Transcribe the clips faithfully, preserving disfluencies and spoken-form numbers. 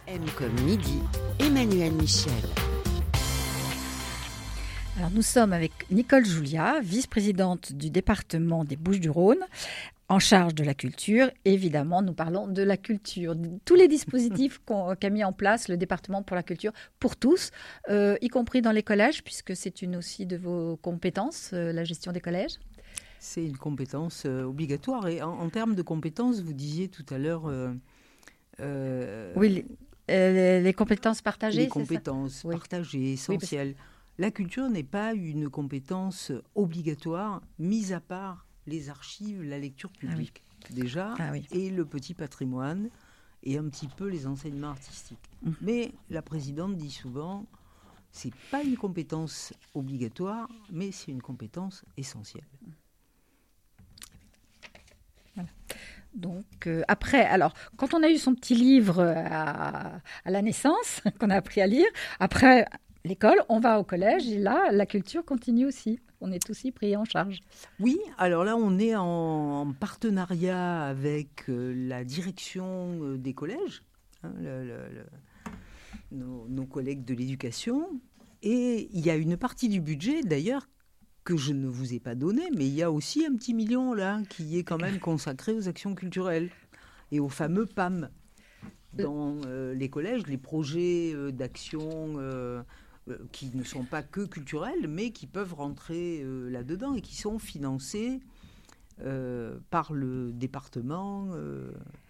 M comme midi, Emmanuel Michel. Alors nous sommes avec Nicole Julia, vice-présidente du département des Bouches-du-Rhône, en charge de la culture. Évidemment, nous parlons de la culture, de tous les dispositifs qu'on, qu'a mis en place le département pour la culture, pour tous, euh, y compris dans les collèges, puisque c'est une aussi de vos compétences, euh, la gestion des collèges. C'est une compétence euh, obligatoire. Et en, en termes de compétences, vous disiez tout à l'heure... Euh, euh, oui, les, euh, les compétences partagées, les compétences c'est ça partagées, essentielles. Oui, parce... La culture n'est pas une compétence obligatoire, mis à part les archives, la lecture publique, ah oui. déjà, ah oui. et le petit patrimoine, et un petit peu les enseignements artistiques. Mmh. Mais la présidente dit souvent, c'est pas une compétence obligatoire, mais c'est une compétence essentielle. Voilà. Donc, euh, après, alors, quand on a eu son petit livre à, à la naissance, qu'on a appris à lire, après... l'école, on va au collège et là, la culture continue aussi. On est aussi pris en charge. Oui, alors là, on est en, en partenariat avec euh, la direction euh, des collèges, hein, le, le, le, nos, nos collègues de l'éducation. Et il y a une partie du budget, d'ailleurs, que je ne vous ai pas donné, mais il y a aussi un petit million là qui est quand même consacré aux actions culturelles et aux fameux P A M. Dans euh, les collèges, les projets euh, d'action... Euh, qui ne sont pas que culturels, mais qui peuvent rentrer euh, là-dedans et qui sont financés euh, par le département euh,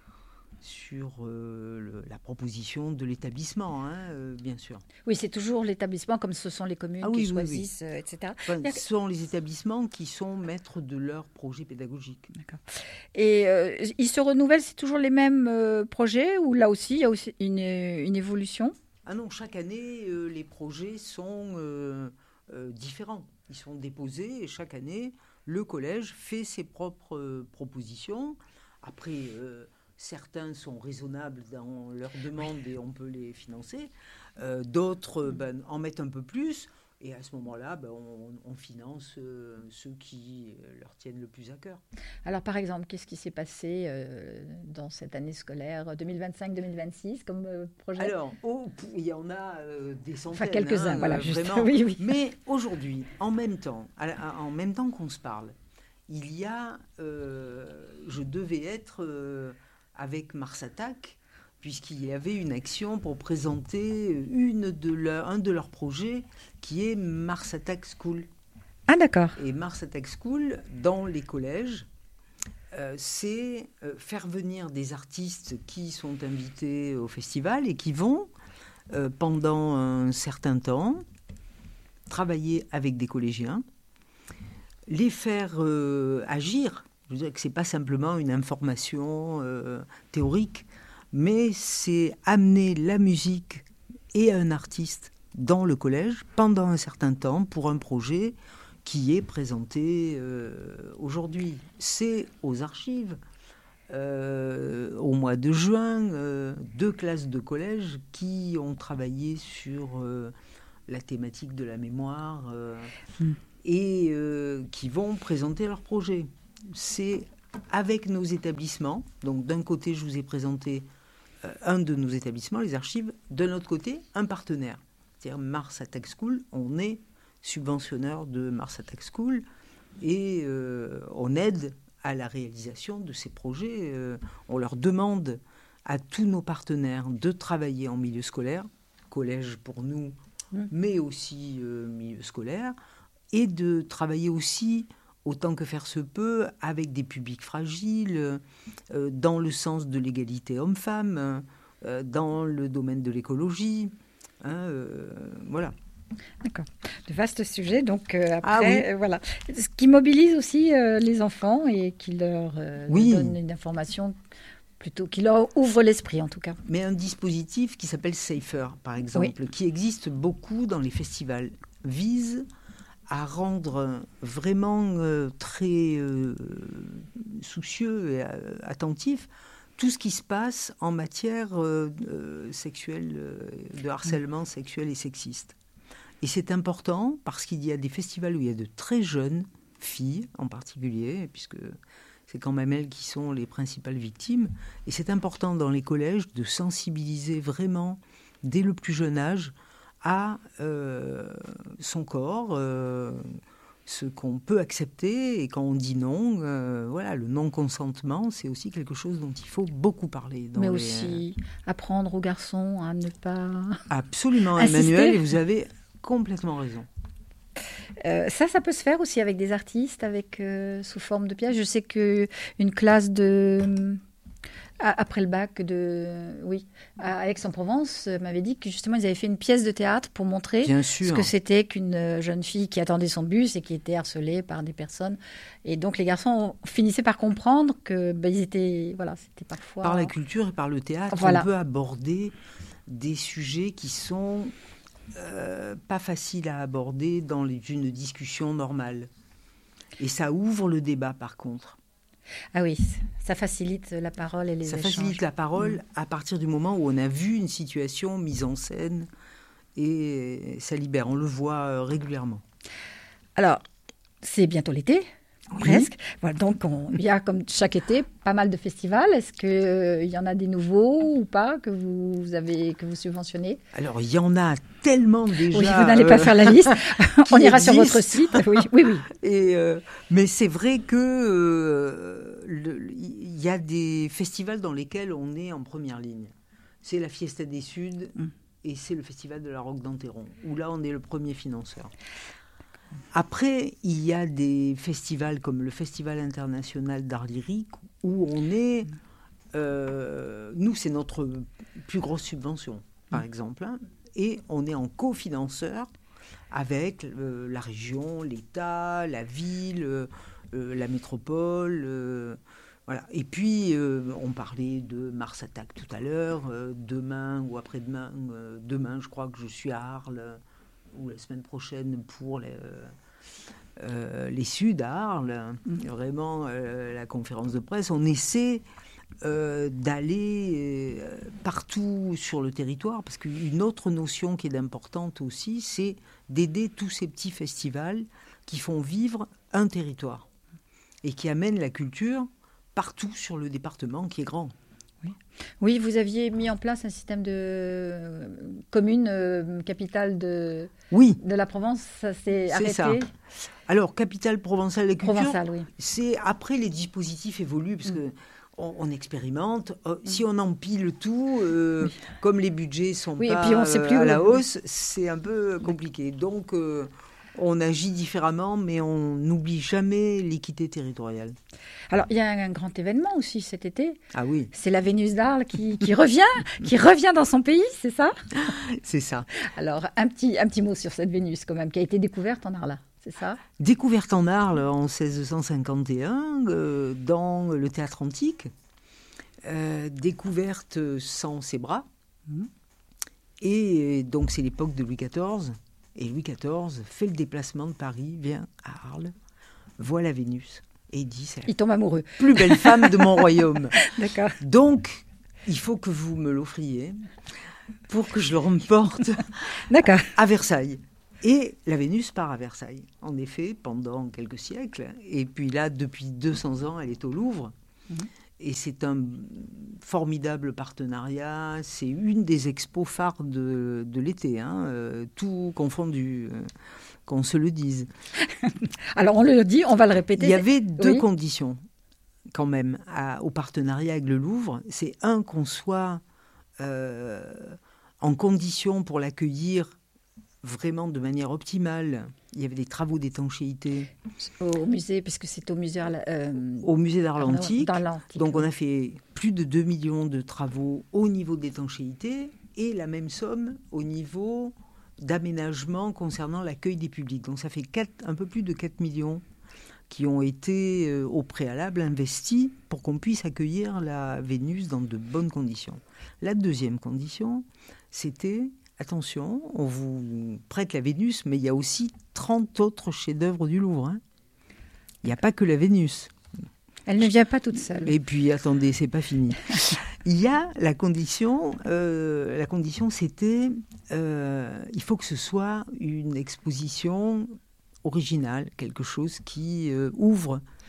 sur euh, le, la proposition de l'établissement, hein, euh, bien sûr. Oui, c'est toujours l'établissement, comme ce sont les communes ah, qui oui, choisissent, oui, oui. Euh, et cetera. Enfin, ce sont les établissements qui sont maîtres de leur projet pédagogique. D'accord. Et euh, ils se renouvellent, c'est toujours les mêmes euh, projets ou là aussi, il y a aussi une, une évolution ? Ah non, chaque année, euh, les projets sont euh, euh, différents. Ils sont déposés et chaque année, le collège fait ses propres euh, propositions. Après, euh, certains sont raisonnables dans leurs demandes et on peut les financer. Euh, d'autres ben, en mettent un peu plus. Et à ce moment-là, ben, on, on finance euh, ceux qui euh, leur tiennent le plus à cœur. Alors, par exemple, qu'est-ce qui s'est passé euh, dans cette année scolaire deux mille vingt-cinq deux mille vingt-six comme euh, projet ? Alors, oh, il y en a euh, des centaines. Enfin, quelques-uns, hein, voilà, euh, juste. Vraiment. Oui, oui. Mais aujourd'hui, en même temps, à, en même temps qu'on se parle, il y a, euh, je devais être euh, avec Mars Attack, puisqu'il y avait une action pour présenter une de leur, un de leurs projets qui est Mars Attack School. Ah, d'accord. Et Mars Attack School, dans les collèges, euh, c'est euh, faire venir des artistes qui sont invités au festival et qui vont, euh, pendant un certain temps, travailler avec des collégiens, les faire euh, agir. Je veux dire que ce n'est pas simplement une information euh, théorique, mais c'est amener la musique et un artiste dans le collège pendant un certain temps pour un projet qui est présenté euh, aujourd'hui. C'est aux archives, euh, au mois de juin, euh, deux classes de collège qui ont travaillé sur euh, la thématique de la mémoire euh, mmh. et euh, qui vont présenter leur projet. C'est avec nos établissements. Donc d'un côté, je vous ai présenté un de nos établissements, les archives, de notre côté, un partenaire. C'est-à-dire Mars Attack School, on est subventionneur de Mars Attack School et euh, on aide à la réalisation de ces projets. Euh, on leur demande à tous nos partenaires de travailler en milieu scolaire, collège pour nous, mmh. mais aussi euh, milieu scolaire, et de travailler aussi autant que faire se peut, avec des publics fragiles, euh, dans le sens de l'égalité homme-femme, euh, dans le domaine de l'écologie. Hein, euh, voilà. D'accord. De vastes sujets. Donc, euh, après, ah, oui. euh, voilà. Ce qui mobilise aussi euh, les enfants et qui leur euh, oui. donne une information plutôt, qui leur ouvre l'esprit, en tout cas. Mais un dispositif qui s'appelle Safer, par exemple, oui. qui existe beaucoup dans les festivals, vise à rendre vraiment euh, très euh, soucieux et euh, attentif tout ce qui se passe en matière euh, euh, sexuelle, euh, de harcèlement sexuel et sexiste. Et c'est important parce qu'il y a des festivals où il y a de très jeunes filles en particulier, puisque C'est quand même elles qui sont les principales victimes. Et c'est important dans les collèges de sensibiliser vraiment, dès le plus jeune âge, à euh, son corps, euh, ce qu'on peut accepter. Et quand on dit non, euh, voilà, le non-consentement, c'est aussi quelque chose dont il faut beaucoup parler. Dans Mais les, aussi apprendre aux garçons à ne pas... Absolument, insister. Emmanuel, et vous avez complètement raison. Euh, ça, ça peut se faire aussi avec des artistes, avec euh, sous forme de pièces. Je sais qu'une classe de... Après le bac de, oui, à Aix-en-Provence, euh, m'avait dit que justement ils avaient fait une pièce de théâtre pour montrer Bien ce sûr. que c'était qu'une euh, jeune fille qui attendait son bus et qui était harcelée par des personnes. Et donc les garçons finissaient par comprendre que ben, ils étaient, voilà, c'était parfois Par la culture et par le théâtre, Voilà. on peut aborder des sujets qui sont euh, pas faciles à aborder dans les, une discussion normale. Et ça ouvre le débat, par contre. Ah oui, ça facilite la parole et les Ça échanges. facilite la parole Mmh. à partir du moment où on a vu une situation mise en scène et ça libère. On le voit euh, régulièrement. Alors, c'est bientôt l'été, Oui. presque. Voilà, donc, on- il y a comme chaque été pas mal de festivals. Est-ce qu'il euh, y en a des nouveaux ou pas que vous, vous avez que vous subventionnez? Alors, il y en a tellement déjà. Oui, vous n'allez pas euh, faire la liste. On ira sur existent. votre site. Oui, oui, oui. Et, euh, mais c'est vrai que euh, le- il y a des festivals dans lesquels on est en première ligne. C'est la Fiesta des Suds Mm. et c'est le Festival de la Roque d'Enterron, où là on est le premier financeur. Après, il y a des festivals comme le Festival international d'art lyrique, où on est... euh, nous, c'est notre plus grosse subvention, par exemple, hein, et on est en cofinanceur avec euh, la région, l'État, la ville, euh, euh, la métropole. euh, voilà. Et puis, euh, on parlait de Mars Attack tout à l'heure. euh, demain ou après-demain, euh, demain, je crois que je suis à Arles, euh, ou la semaine prochaine pour les, euh, euh, les Suds à Arles. Mm. Vraiment, euh, la conférence de presse. On essaie euh, d'aller euh, partout sur le territoire, parce qu'une autre notion qui est importante aussi, c'est d'aider tous ces petits festivals qui font vivre un territoire et qui amènent la culture partout sur le département qui est grand. Oui, vous aviez mis en place un système de euh, commune euh, capitale de, Oui, de la Provence. Ça s'est C'est arrêté. ça. alors capitale provençale de la culture, Provençal, oui. c'est après les dispositifs évoluent parce Mm. que on, on expérimente. Euh, Si on empile tout, euh, Oui. comme les budgets sont Oui, et pas puis on sait euh, plus à où- la hausse, c'est un peu compliqué. Donc euh, on agit différemment, mais on n'oublie jamais l'équité territoriale. Alors, il y a un grand événement aussi cet été. Ah oui, C'est la Vénus d'Arles qui, qui revient, qui revient dans son pays, c'est ça? c'est ça. Alors, un petit, un petit mot sur cette Vénus, quand même, qui a été découverte en Arles, c'est ça? Découverte en Arles en seize cent cinquante et un, euh, dans le théâtre antique. Euh, découverte sans ses bras. Mhm. Et donc, c'est l'époque de Louis quatorze. Et Louis quatorze fait le déplacement de Paris, vient à Arles, voit la Vénus et dit c'est la Il tombe amoureux. plus belle femme de mon royaume. D'accord. Donc, il faut que vous me l'offriez pour que je le remporte D'accord. à Versailles. Et la Vénus part à Versailles, en effet, pendant quelques siècles. Et puis là, depuis deux cents ans, elle est au Louvre. Mhm. Et c'est un formidable partenariat. C'est une des expos phares de, de l'été, hein, euh, tout confondu, euh, qu'on se le dise. Alors, on le dit, on va le répéter. Il y avait deux Oui. conditions, quand même, à- au partenariat avec le Louvre. C'est un, qu'on soit euh, en condition pour l'accueillir vraiment de manière optimale. Il y avait des travaux d'étanchéité Au musée, puisque c'est au musée Arles- euh, au musée d'art Arnaud- antique. dans l'Antique. Donc on a fait plus de deux millions de travaux au niveau d'étanchéité et la même somme au niveau d'aménagement concernant l'accueil des publics. Donc ça fait quatre, un peu plus de quatre millions qui ont été euh, au préalable investis pour qu'on puisse accueillir la Vénus dans de bonnes conditions. La deuxième condition, c'était, attention, on vous prête la Vénus, mais il y a aussi trente autres chefs-d'œuvre du Louvre, hein. Il n'y a pas que la Vénus. Elle ne vient pas toute seule. Et puis, attendez, c'est pas fini. Il y a la condition, euh, la condition c'était, euh, il faut que ce soit une exposition originale, quelque chose qui euh, ouvre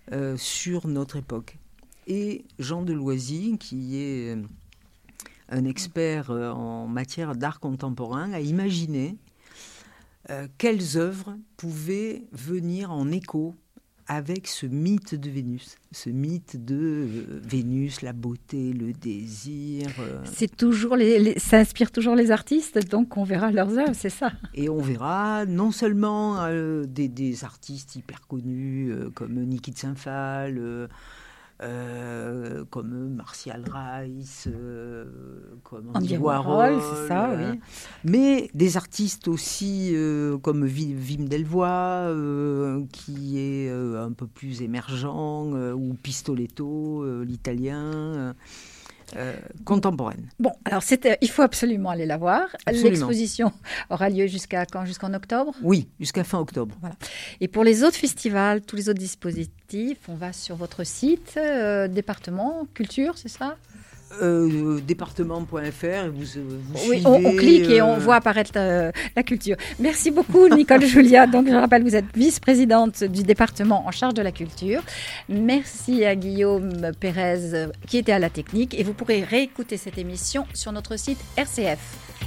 euh, sur notre époque. Et Jean de Loisy, qui est un expert en matière d'art contemporain, a imaginé euh, quelles œuvres pouvaient venir en écho avec ce mythe de Vénus, ce mythe de euh, Vénus, la beauté, le désir. Euh... C'est toujours les, les, ça inspire toujours les artistes, donc on verra leurs œuvres, c'est ça. Et on verra non seulement euh, des, des artistes hyper connus euh, comme Niki de Saint-Phal, euh, euh, comme Martial Rice, euh, comme Andy, Andy Warhol, Warhol c'est ça, euh, oui. Mais des artistes aussi euh, comme Wim Delvoye, euh, qui est euh, un peu plus émergent, euh, ou Pistoletto, euh, l'italien, euh, euh, contemporaine. Bon, alors c'était, il faut absolument aller la voir. Absolument. L'exposition aura lieu jusqu'à quand? Jusqu'en octobre? Oui, jusqu'à fin octobre. Voilà. Et pour les autres festivals, tous les autres dispositifs, on va sur votre site, euh, département, culture, c'est ça? Euh, département point f r, vous, vous oui, suivez, on, on clique et euh... on voit apparaître euh, la culture. Merci beaucoup Nicole Julia. Donc je rappelle, vous êtes vice-présidente du département en charge de la culture. Merci à Guillaume Pérez qui était à la technique et vous pourrez réécouter cette émission sur notre site R C F.